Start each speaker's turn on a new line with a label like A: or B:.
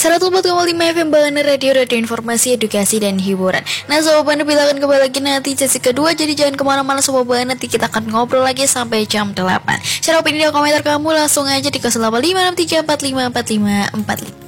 A: 104,5 FM Bahaner Radio Informasi, Edukasi, dan Hiburan. Nah Sobat Bahaner, bila akan kembali lagi nanti sesi kedua, jadi jangan kemana-mana Sobat Bahaner, nanti kita akan ngobrol lagi sampai jam 8. Share opini dan komentar kamu langsung aja di 085634545545.